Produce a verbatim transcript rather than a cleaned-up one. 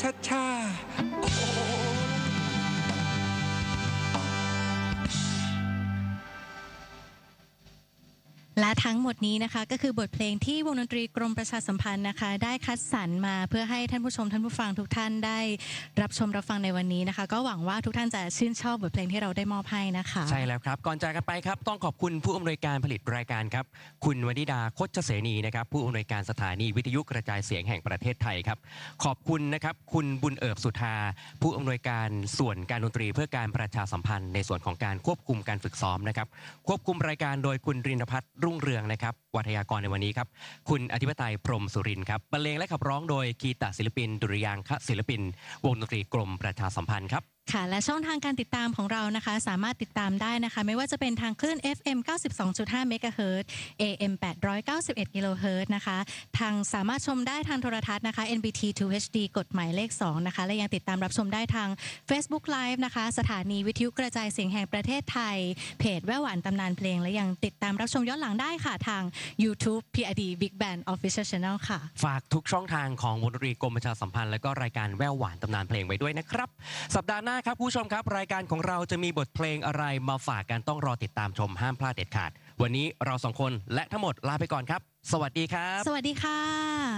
ชัดชาและทั้งหมดนี้นะคะก็คือบทเพลงที่วงดนตรีกรมประชาสัมพันธ์นะคะได้คัดสรรมาเพื่อให้ท่านผู้ชมท่านผู้ฟังทุกท่านได้รับชมรับฟังในวันนี้นะคะก็หวังว่าทุกท่านจะชื่นชอบบทเพลงที่เราได้มอบให้นะคะใช่แล้วครับก่อนจากกันไปครับต้องขอบคุณผู้อำนวยการผลิตรายการครับคุณวนิดาโคชเสนีนะครับผู้อำนวยการสถานีวิทยุกระจายเสียงแห่งประเทศไทยครับขอบคุณนะครับคุณบุญเอิบสุธาผู้อำนวยการส่วนการดนตรีเพื่อการประชาสัมพันธ์ในส่วนของการควบคุมการฝึกซ้อมนะครับควบคุมรายการโดยคุณรินพัฒน์รุ่งเรืองนะครับวัทยากรในวันนี้ครับคุณอธิปไตยพรหมสุรินทร์ครับบรรเลงและขับร้องโดยคีตศิลปินดุริยางคศิลปินวงดนตรีกรมประชาสัมพันธ์ครับค่ะและช่องทางการติดตามของเรานะคะสามารถติดตามได้นะคะไม่ว่าจะเป็นทางคลื่น เอฟ เอ็ม เก้าสิบสองจุดห้า เมกะเฮิรตซ์ เอ เอ็ม แปดร้อยเก้าสิบเอ็ด กิโลเฮิรตซ์นะคะทางสามารถชมได้ทางโทรทัศน์นะคะ เอ็น บี ที ทู เอช ดี กฎหมายเลขสองนะคะและยังติดตามรับชมได้ทาง Facebook Live นะคะสถานีวิทยุกระจายเสียงแห่งประเทศไทยเพจแว่วหวานตำนานเพลงและยังติดตามรับชมย้อนหลังได้ค่ะทาง YouTube พี อาร์ ดี Big Band Official Channel ค่ะฝากทุกช่องทางของวงดนตรีกรมประชาสัมพันธ์และก็รายการแว่วหวานตำนานเพลงไว้ด้วยนะครับสัปดาห์หน้าครับผู้ชมครับรายการของเราจะมีบทเพลงอะไรมาฝากกันต้องรอติดตามชมห้ามพลาดเด็ดขาดวันนี้เราสองคนและทั้งหมดลาไปก่อนครับสวัสดีครับสวัสดีค่ะ